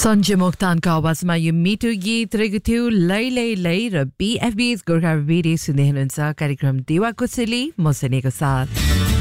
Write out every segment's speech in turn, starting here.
सञ्जय मोक्तानको आवाजमा यो मिठो गीत रहेको थियो लै लै लै र BFB's गोर्खा रेडियो सुन्दै हुनुहुन्छ कार्यक्रम देवा कोसेली मसनेको साथ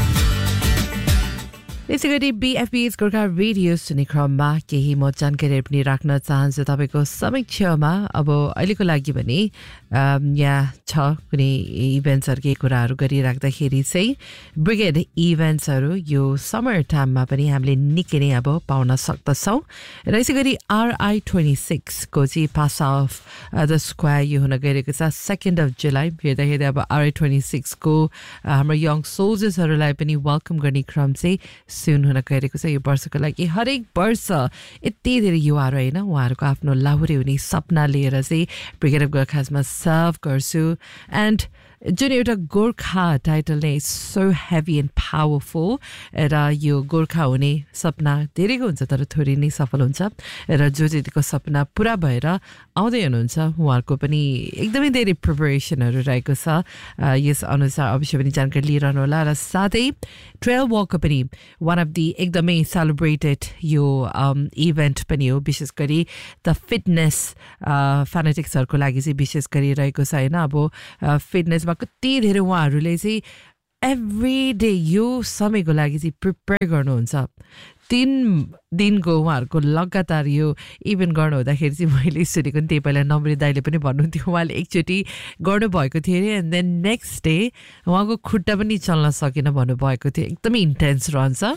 यसै गरी BFB's गोर्खा रेडियो सुन्ने क्रममा केही म जानकारी पनि राख्न चाहन्छु तपाईँको समक्षमा अब अहिलेको लागि भने यहाँ छ कुनै इभेन्ट्सहरूकै कुराहरू गरिराख्दाखेरि चाहिँ ब्रिगेड इभेन्ट्सहरू यो समर टाइममा पनि हामीले निकै नै अब पाउन सक्दछौँ र यसै गरी RI26 को चाहिँ पास अफ द स्क्वायर यो हुन गइरहेको छ 2nd of July हेर्दाखेरि अब RI26 को हाम्रो यङ सोल्जर्सहरूलाई पनि वेलकम गर्ने क्रम चाहिँ सुन हुन गइरहेको छ यो वर्षको लागि हरेक वर्ष यति धेरै युवाहरू होइन उहाँहरूको आफ्नो लाहुरे हुने सपना लिएर चाहिँ ब्रिगेड अफ गोर्खासमा सर्भ गर्छु एन्ड जुन एउटा गोर्खा टाइटल नै सो हेभी एन्ड पावरफुल र यो गोर्खा हुने सपना धेरैको हुन्छ तर थोरै नै सफल हुन्छ र जो जतिको सपना पुरा भएर आउँदै हुनुहुन्छ उहाँहरूको पनि एकदमै धेरै प्रिपरेसनहरू रहेको छ यस अनुसार अवश्य पनि जानकारी लिइरहनु होला र साथै ट्रेल वकको पनि वान अफ दि एकदमै सेलिब्रेटेड यो इभेन्ट पनि हो विशेष गरी द फिटनेस फ्यानेटिक्सहरूको लागि चाहिँ विशेष गरी रहेको छ होइन अब फिटनेसमा कति धेरै उहाँहरूले चाहिँ एभ्री डे यो समयको लागि चाहिँ प्रिपेयर गर्नुहुन्छ 3 दिनको उहाँहरूको लगातार यो इभेन्ट गर्नु हुँदाखेरि चाहिँ मैले सुनेको नि त्यही पहिला नम्री दाइले पनि भन्नुहुन्थ्यो उहाँले एकचोटि गर्नुभएको थियो अरे एन्ड देन नेक्स्ट डे उहाँको खुट्टा पनि चल्न सकेन भन्नुभएको थियो एकदमै इन्टेन्स रहन्छ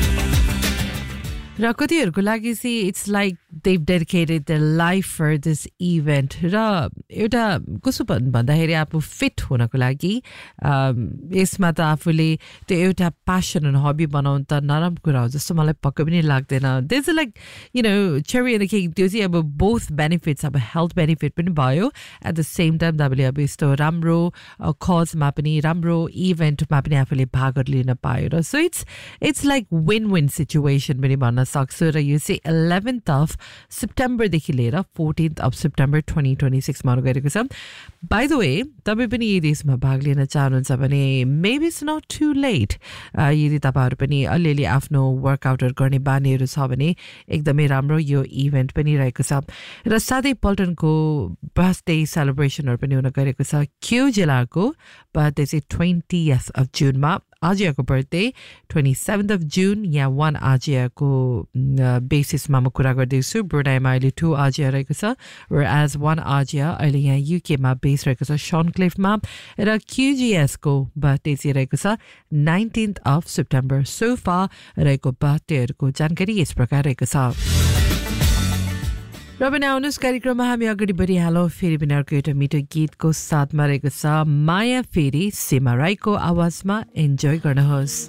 र कतिहरूको लागि चाहिँ it's like they've dedicated their life for this event र एउटा कसो भन्दाखेरि आफू फिट हुनको लागि यसमा त आफूले त्यो एउटा प्यासन एन्ड हबी बनाउनु त नराम्रो कुरा हो जस्तो मलाई पक्कै पनि लाग्दैन there's like you know cherry and the cake त्यो चाहिँ अब बोथ बेनिफिट्स अब हेल्थ बेनिफिट पनि भयो एट द सेम टाइम तपाईँले अब यस्तो राम्रो कजमा पनि राम्रो इभेन्टमा पनि आफूले भागहरू लिन पायो र so it's like win win situation पनि भन्न सक्छु र यो चाहिँ 11th of September देखि लिएर 14th of September 2026 मा गएको छ बाइ द वे तपाईँ पनि यदि यसमा भाग लिन चाहनुहुन्छ भने maybe it's not to late यदि तपाईँहरू पनि अलिअलि आफ्नो वर्कआउटहरू गर्ने बानीहरू छ भने एकदमै राम्रो यो इभेन्ट पनि रहेको छ र साथै पल्टनको बर्थडे सेलिब्रेसनहरू पनि हुन गएको छ क्यु जिल्लाको बर्थडे चाहिँ 20th of June मा आजियाको बर्थडे 27th of June यहाँ 1 आजियाको बेसिसमा म कुरा गर्दैछु ब्रुनाईमा अहिले 2 आजिया रहेको छ र एज 1 आजिया अहिले यहाँ युकेमा बेस रहेको छ सनक्लिफमा र QGSको बर्थडे चाहिँ रहेको छ 19th of September सोफा रहेको बर्थडेहरूको जानकारी यस प्रकार रहेको छ र पनि आउनुहोस् कार्यक्रममा हामी अगाडि बढिहालौँ फेरि पनि अर्को एउटा मिठो गीतको साथमा रहेको छ माया फेरि सीमा राईको आवाजमा इन्जोय गर्नुहोस्